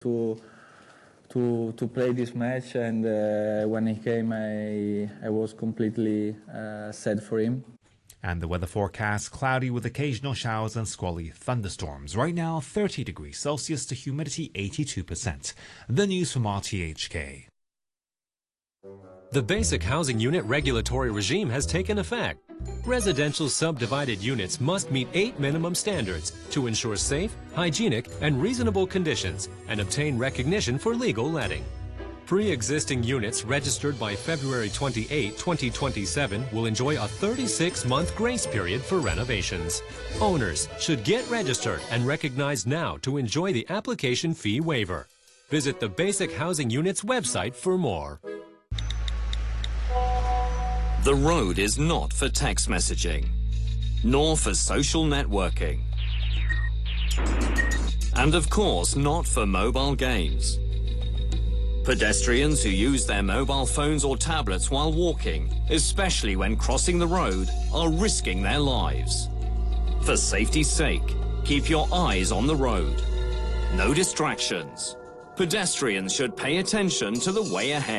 to play this match, and when he came, I was completely sad for him. And the weather forecast, cloudy with occasional showers and squally thunderstorms. Right now, 30 degrees Celsius, the humidity 82%. The news from RTHK. The Basic Housing Unit regulatory regime has taken effect. Residential subdivided units must meet 8 minimum standards to ensure safe, hygienic, and reasonable conditions and obtain recognition for legal letting. Pre-existing units registered by February 28, 2027 will enjoy a 36-month grace period for renovations. Owners should get registered and recognized now to enjoy the application fee waiver. Visit the Basic Housing Unit's website for more. The road is not for text messaging, nor for social networking, and of course not for mobile games. Pedestrians who use their mobile phones or tablets while walking, especially when crossing the road, are risking their lives. For safety's sake, keep your eyes on the road. No distractions. Pedestrians should pay attention to the way ahead.